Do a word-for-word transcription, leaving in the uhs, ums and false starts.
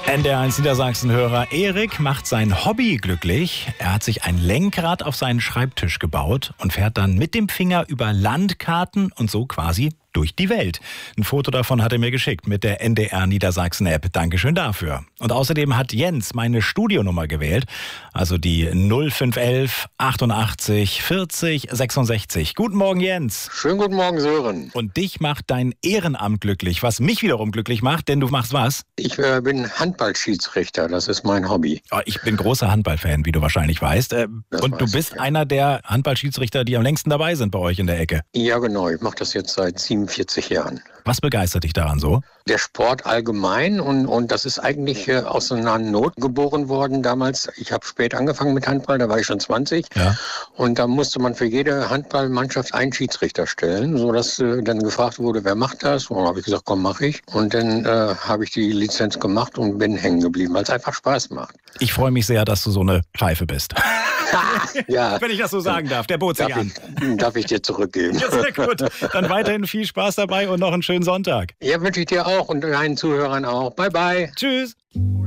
N D R eins Niedersachsen-Hörer Erik macht sein Hobby glücklich. Er hat sich ein Lenkrad auf seinen Schreibtisch gebaut und fährt dann mit dem Finger über Landkarten und so quasi durch die Welt. Ein Foto davon hat er mir geschickt mit der N D R Niedersachsen-App. Dankeschön dafür. Und außerdem hat Jens meine Studionummer gewählt, also die null fünf elf achtundachtzig vierzig sechsundsechzig. Guten Morgen, Jens. Schönen guten Morgen, Sören. Und dich macht dein Ehrenamt glücklich, was mich wiederum glücklich macht, denn du machst was? Ich äh, bin Handballschiedsrichter, das ist mein Hobby. Oh, ich bin großer Handballfan, wie du wahrscheinlich weißt. Äh, und du bist ich, ja. einer der Handballschiedsrichter, die am längsten dabei sind bei euch in der Ecke. Ja, genau. Ich mache das jetzt seit siebenundvierzig Jahren. Was begeistert dich daran so? Der Sport allgemein und, und das ist eigentlich äh, aus einer Not geboren worden damals. Ich habe spät angefangen mit Handball, da war ich schon zwanzig. Ja. Und da musste man für jede Handballmannschaft einen Schiedsrichter stellen, sodass äh, dann gefragt wurde, wer macht das? Und dann habe ich gesagt, komm, mach ich. Und dann äh, habe ich die Lizenz gemacht und bin hängen geblieben, weil es einfach Spaß macht. Ich freue mich sehr, dass du so eine Pfeife bist. Ja. Wenn ich das so sagen darf, der bot sich darf an. Ich, darf ich dir zurückgeben. Ja, sehr gut. Dann weiterhin viel Spaß dabei und noch einen schönen Sonntag. Ja, wünsche ich dir auch und deinen Zuhörern auch. Bye, bye. Tschüss.